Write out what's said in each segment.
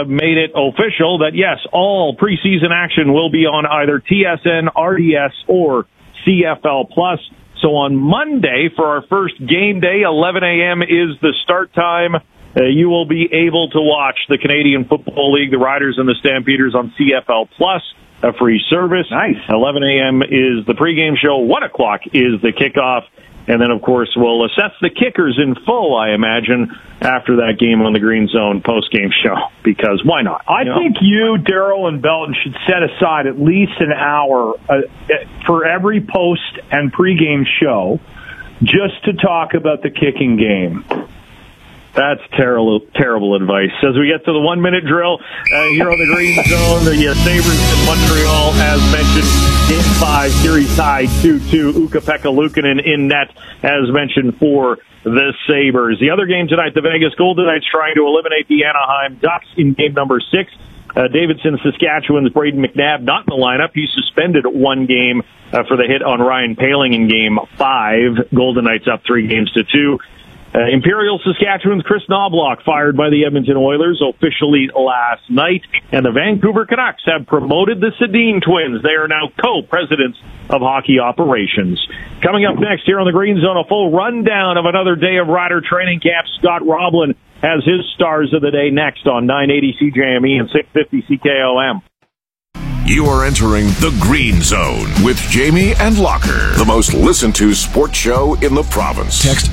made it official that, yes, all preseason action will be on either TSN, RDS, or CFL Plus. So on Monday, for our first game day, 11 a.m. is the start time. You will be able to watch the Canadian Football League, the Riders and the Stampeders on CFL Plus, a free service. Nice. 11 a.m. is the pregame show. 1 o'clock is the kickoff. And then, of course, we'll assess the kickers in full, I imagine, after that game on the Green Zone postgame show, because why not? I think you, Daryl, and Belton should set aside at least an hour for every post and pregame show just to talk about the kicking game. That's terrible advice. As we get to the 1-minute drill here on the Green Zone, the Sabres in Montreal, as mentioned, Game 5, series tie 2-2. Ukko-Pekka Luukkonen in net, as mentioned, for the Sabres. The other game tonight, the Vegas Golden Knights trying to eliminate the Anaheim Ducks in game number 6. Davidson, Saskatchewan's Braden McNabb not in the lineup. He's suspended 1 game for the hit on Ryan Poehling in game 5. Golden Knights up 3-2. Imperial Saskatchewan's Chris Knobloch fired by the Edmonton Oilers officially last night, and the Vancouver Canucks have promoted the Sedin twins. They are now co-presidents of hockey operations. Coming up next here on the Green Zone, a full rundown of another day of Rider training camp. Scott Roblin has his stars of the day next on 980 CJME and 650 CKOM. You are entering the Green Zone with Jamie and Locker, the most listened to sports show in the province. Text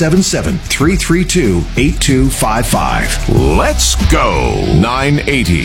877-332-8255. Let's go. 980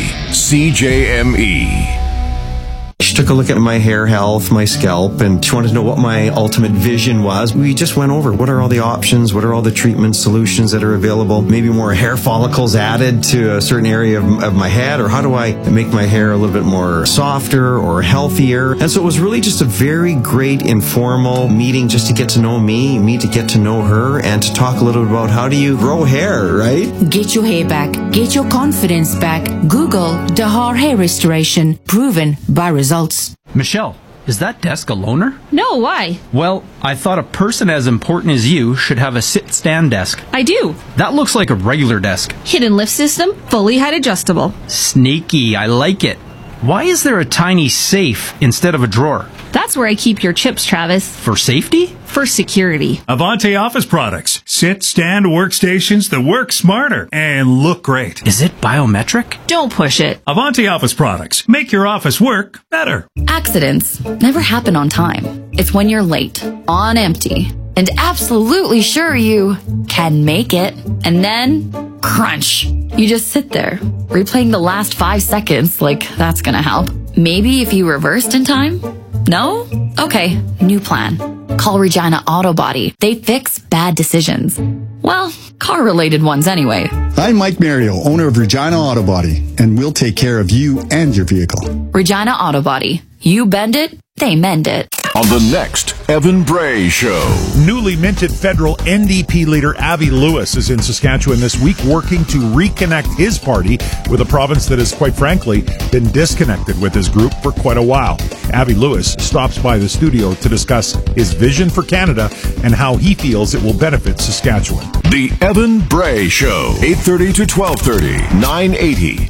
CJME. She took a look at my hair health, my scalp, and she wanted to know what my ultimate vision was. We just went over what are all the options, what are all the treatment solutions that are available, maybe more hair follicles added to a certain area of my head, or how do I make my hair a little bit more softer or healthier. And so it was really just a very great informal meeting just to get to know me to get to know her, and to talk a little bit about how do you grow hair, right? Get your hair back. Get your confidence back. Google Dahar Hair Restoration. Proven by results. Michelle, is that desk a loaner? No, why? Well, I thought a person as important as you should have a sit-stand desk. I do. That looks like a regular desk. Hidden lift system, fully height adjustable. Sneaky, I like it. Why is there a tiny safe instead of a drawer? That's where I keep your chips, Travis. For safety? For security. Avante Office products. Sit, stand workstations that work smarter and look great. Is it biometric? Don't push it. Avante Office products. Make your office work better. Accidents never happen on time. It's when you're late, on empty, and absolutely sure you can make it. And then, crunch. You just sit there, replaying the last 5 seconds like that's gonna help. Maybe if you reversed in time? No? Okay, new plan. Call Regina Auto Body. They fix bad decisions. Well, car-related ones anyway. I'm Mike Mario, owner of Regina Auto Body, and we'll take care of you and your vehicle. Regina Auto Body. You bend it, they mend it. On the next Evan Bray Show. Newly minted federal NDP leader Avi Lewis is in Saskatchewan this week working to reconnect his party with a province that has, quite frankly, been disconnected with his group for quite a while. Avi Lewis stops by the studio to discuss his vision for Canada and how he feels it will benefit Saskatchewan. The Evan Bray Show, 8:30 to 12:30, 980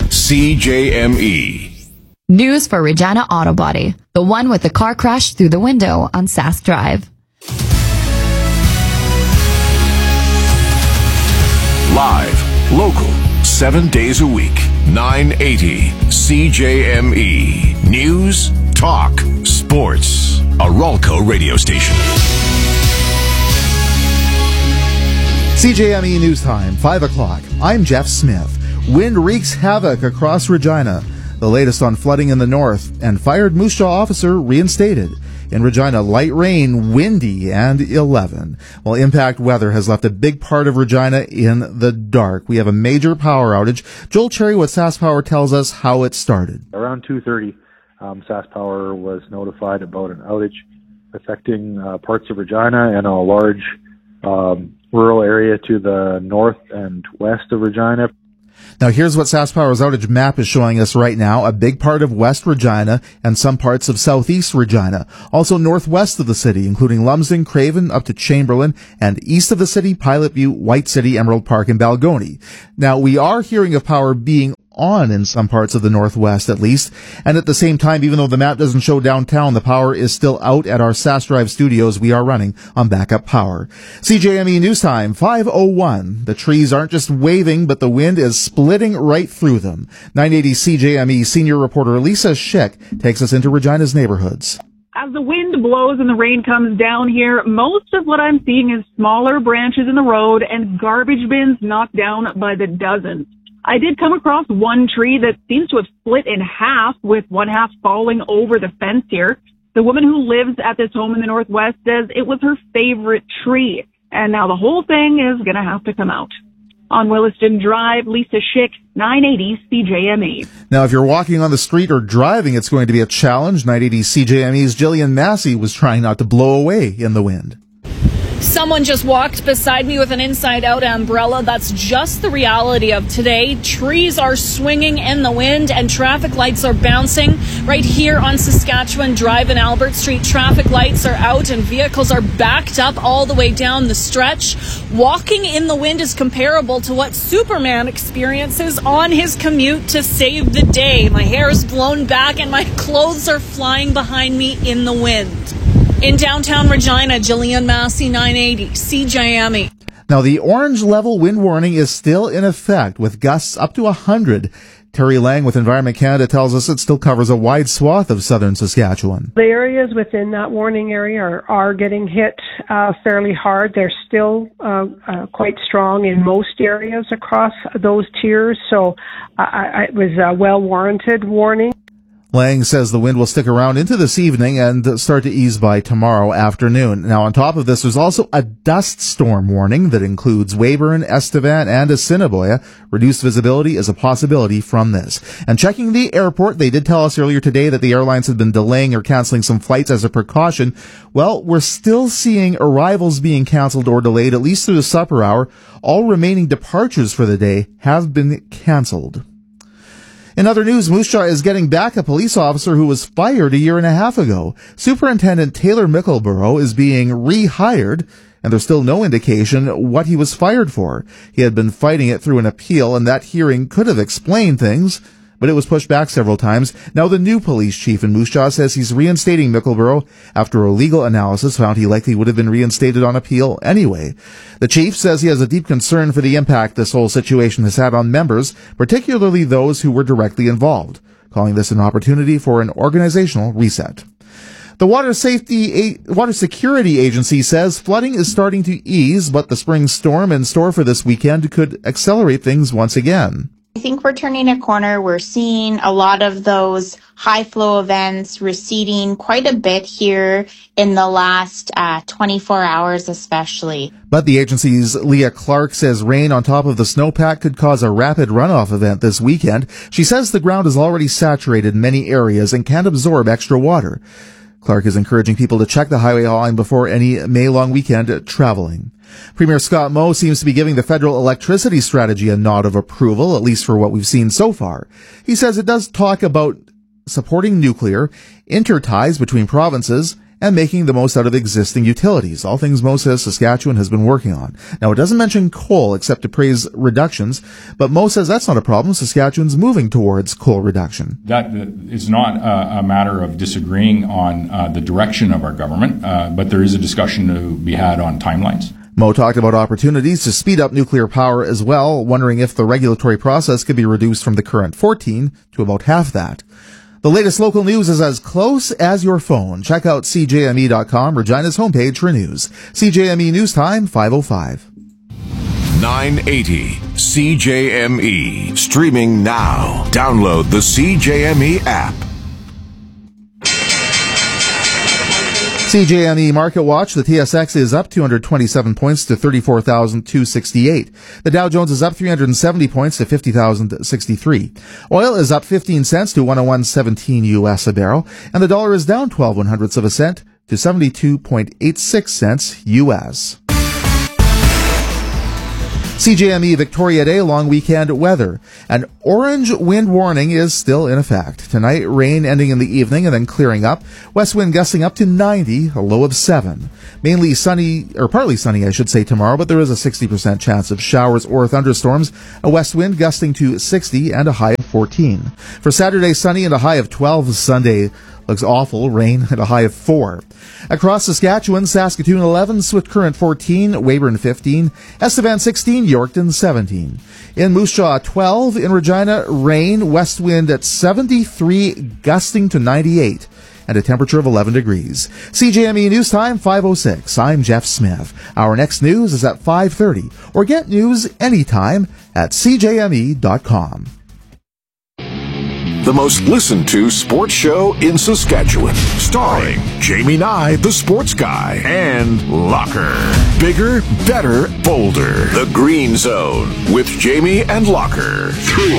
CJME. News for Regina Auto Body, the one with the car crash through the window on Sask Drive. Live, local, 7 days a week, 980 CJME. News, talk, sports. A Ralco radio station. CJME News Time, 5 o'clock. I'm Jeff Smith. Wind wreaks havoc across Regina. The latest on flooding in the north, and fired Moose Jaw officer reinstated. In Regina, light rain, windy, and 11. Well, impact weather has left a big part of Regina in the dark. We have a major power outage. Joel Cherry with Sask Power tells us how it started. Around 2:30, Sask Power was notified about an outage affecting parts of Regina and a large rural area to the north and west of Regina. Now here's what Sask Power's outage map is showing us right now. A big part of West Regina and some parts of Southeast Regina. Also northwest of the city, including Lumsden, Craven, up to Chamberlain, and east of the city, Pilot View, White City, Emerald Park, and Balgony. Now we are hearing of power being on in some parts of the Northwest at least. And at the same time, even though the map doesn't show downtown, the power is still out at our SAS Drive studios. We are running on backup power. CJME News Time, 5:01. The trees aren't just waving, but the wind is splitting right through them. 980 CJME senior reporter Lisa Schick takes us into Regina's neighborhoods. As the wind blows and the rain comes down here, most of what I'm seeing is smaller branches in the road and garbage bins knocked down by the dozens. I did come across one tree that seems to have split in half, with one half falling over the fence here. The woman who lives at this home in the Northwest says it was her favorite tree, and now the whole thing is going to have to come out. On Williston Drive, Lisa Schick, 980 CJME. Now, if you're walking on the street or driving, it's going to be a challenge. 980 CJME's Jillian Massey was trying not to blow away in the wind. Someone just walked beside me with an inside-out umbrella. That's just the reality of today. Trees are swinging in the wind and traffic lights are bouncing. Right here on Saskatchewan Drive and Albert Street, traffic lights are out and vehicles are backed up all the way down the stretch. Walking in the wind is comparable to what Superman experiences on his commute to save the day. My hair is blown back and my clothes are flying behind me in the wind. In downtown Regina, Jillian Massey, 980 CJME. Now, the orange level wind warning is still in effect with gusts up to 100. Terry Lang with Environment Canada tells us it still covers a wide swath of southern Saskatchewan. The areas within that warning area are getting hit fairly hard. They're still quite strong in most areas across those tiers, so it was a well-warranted warning. Lang says the wind will stick around into this evening and start to ease by tomorrow afternoon. Now, on top of this, there's also a dust storm warning that includes Weyburn, Estevan, and Assiniboia. Reduced visibility is a possibility from this. And checking the airport, they did tell us earlier today that the airlines had been delaying or canceling some flights as a precaution. Well, we're still seeing arrivals being canceled or delayed, at least through the supper hour. All remaining departures for the day have been canceled. In other news, Moose Jaw is getting back a police officer who was fired a year and a half ago. Superintendent Taylor Mickleborough is being rehired, and there's still no indication what he was fired for. He had been fighting it through an appeal, and that hearing could have explained things, but it was pushed back several times. Now the new police chief in Moose Jaw says he's reinstating Mickleborough after a legal analysis found he likely would have been reinstated on appeal anyway. The chief says he has a deep concern for the impact this whole situation has had on members, particularly those who were directly involved, calling this an opportunity for an organizational reset. The Water Security Agency says flooding is starting to ease, but the spring storm in store for this weekend could accelerate things once again. I think we're turning a corner. We're seeing a lot of those high flow events receding quite a bit here in the last 24 hours especially. But the agency's Leah Clark says rain on top of the snowpack could cause a rapid runoff event this weekend. She says the ground is already saturated in many areas and can't absorb extra water. Clark is encouraging people to check the highway line before any May-long weekend traveling. Premier Scott Moe seems to be giving the federal electricity strategy a nod of approval, at least for what we've seen so far. He says it does talk about supporting nuclear, interties between provinces, and making the most out of existing utilities, all things Moe says Saskatchewan has been working on. Now, it doesn't mention coal except to praise reductions, but Moe says that's not a problem. Saskatchewan's moving towards coal reduction. That is not a matter of disagreeing on the direction of our government, but there is a discussion to be had on timelines. Moe talked about opportunities to speed up nuclear power as well, wondering if the regulatory process could be reduced from the current 14 to about half that. The latest local news is as close as your phone. Check out CJME.com, Regina's homepage for news. CJME News Time, 5:05. 980 CJME. Streaming now. Download the CJME app. CJME Market Watch, the TSX is up 227 points to 34,268. The Dow Jones is up 370 points to 50,063. Oil is up 15 cents to 101.17 US a barrel, and the dollar is down 0.12 of a cent to 72.86 cents US. CJME Victoria Day long weekend weather. An orange wind warning is still in effect. Tonight, rain ending in the evening and then clearing up. West wind gusting up to 90, a low of 7. Mainly sunny, or partly sunny, I should say, tomorrow, but there is a 60% chance of showers or thunderstorms. A west wind gusting to 60 and a high of 14. For Saturday, sunny and a high of 12. Sunday looks awful, rain and a high of 4. Across Saskatchewan, Saskatoon 11, Swift Current 14, Weyburn 15, Estevan 16, Yorkton 17. In Moose Jaw 12, in Regina, rain, west wind at 73, gusting to 98, and a temperature of 11 degrees. CJME News Time, 5:06. I'm Jeff Smith. Our next news is at 5:30, or get news anytime at cjme.com. The most listened to sports show in Saskatchewan. Starring Jamie Nye, the sports guy, and Locker. Bigger, better, bolder. The Green Zone with Jamie and Locker. 3